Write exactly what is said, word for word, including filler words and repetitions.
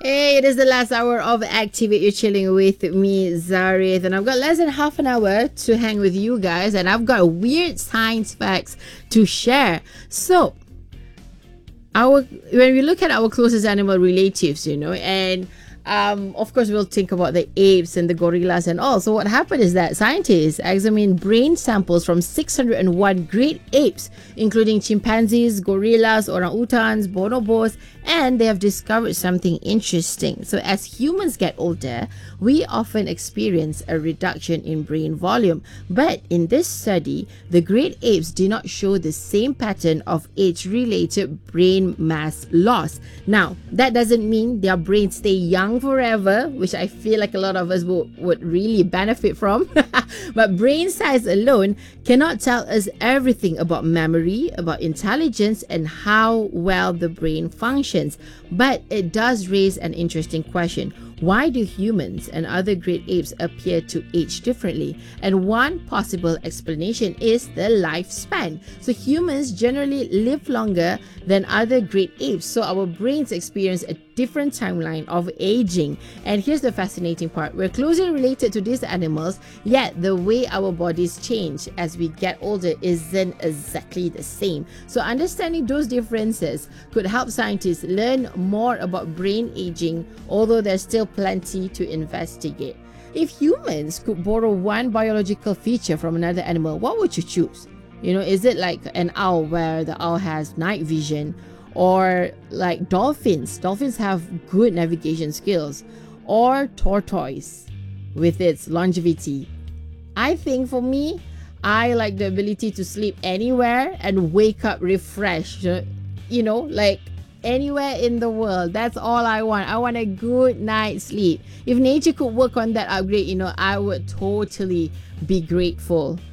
Hey, it is the last hour of Activate. You're chilling with me, Zareth, and I've got less than half an hour to hang with you guys, and I've got weird science facts to share. So, our when we look at our closest animal relatives, you know, and um, of course, we'll think about the apes and the gorillas and all. So what happened is that scientists examined brain samples from six hundred one great apes, including chimpanzees, gorillas, orangutans, bonobos, and they have discovered something interesting. So as humans get older, we often experience a reduction in brain volume. But in this study, the great apes did not show the same pattern of age-related brain mass loss. Now, that doesn't mean their brains stay young forever, which I feel like a lot of us would, would really benefit from. But brain size alone cannot tell us everything about memory, about intelligence, and how well the brain functions. But it does raise an interesting question. Why do humans and other great apes appear to age differently? And one possible explanation is the lifespan. So humans generally live longer than other great apes, so our brains experience a different timeline of aging. And here's the fascinating part. We're closely related to these animals, yet the way our bodies change as we get older isn't exactly the same. So understanding those differences could help scientists learn more about brain aging, although there's still plenty to investigate. If humans could borrow one biological feature from another animal, what would you choose? You know, is it like an owl where the owl has night vision? Or like dolphins? Dolphins have good navigation skills. Or tortoise with its longevity. I think for me, I like the ability to sleep anywhere and wake up refreshed. You know, like anywhere in the world. That's all I want. I want a good night's sleep. If nature could work on that upgrade, you know, I would totally be grateful.